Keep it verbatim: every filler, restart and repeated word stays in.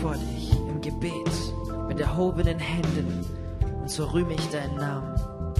vor dich im Gebet mit erhobenen Händen und so rühme ich deinen Namen.